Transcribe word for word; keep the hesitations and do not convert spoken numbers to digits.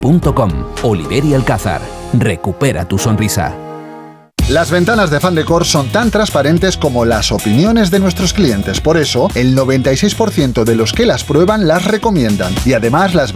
punto com. Oliveri Alcázar. Recupera tu sonrisa. Las ventanas de Fandecor son tan transparentes como las opiniones de nuestros clientes. Por eso, el noventa y seis por ciento de los que las prueban las recomiendan. Y además, las